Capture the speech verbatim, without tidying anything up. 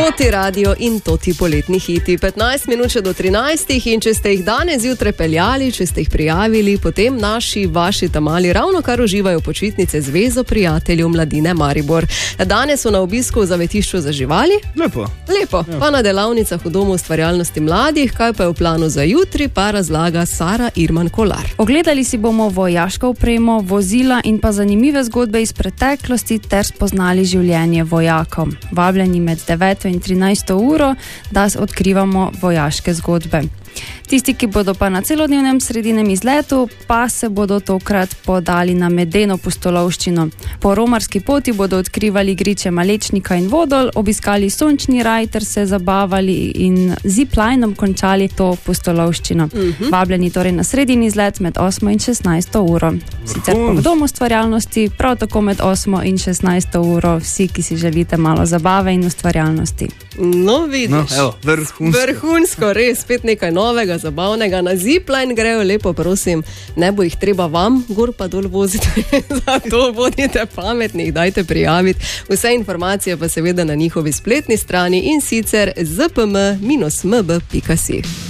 Toti radio in toti poletni hiti. petnajst minut še do trinajstih in če ste jih danes zjutraj peljali, če ste jih prijavili, potem naši, vaši tamali ravno kar uživajo počitnice Zvezo prijateljev Mladine Maribor. Danes so na obisku v zavetišču za živali. Lepo. Lepo. Ja. Pa na delavnicah v Domu ustvarjalnosti mladih, kaj pa je v planu za jutri, pa razlaga Sara Irman Kolar. Ogledali si bomo vojaško opremo, vozila in pa zanimive zgodbe iz preteklosti ter spoznali življenje vojakov. Vabljeni med deveto in trinajsto uro, da odkrivamo vojaške zgodbe. Tisti, ki bodo pa na celodnevnem sredinem izletu, pa se bodo tokrat podali na medeno pustolovščino. Po romarski poti bodo odkrivali griče Malečnika in Vodol, obiskali sončni raj ter se zabavali in ziplinom končali to pustolovščino. Uh-huh. Vabljeni torej na sredin izlet med osmo in šestnajsto uro. Sicer pa v Domu ustvarjalnosti prav tako med osmo in šestnajsto uro vsi, ki si želite malo zabave in ustvarjalnosti. No, vidiš. No, evo, vrhunsko. Vrhunsko, res, spet nekaj novega, zabavnega. Na zipline grejo, lepo prosim, ne bo jih treba vam gor pa dol voziti, zato bodite pametni, dajte prijaviti. Vse informacije pa seveda na njihovi spletni strani in sicer z p m dash m b pika si.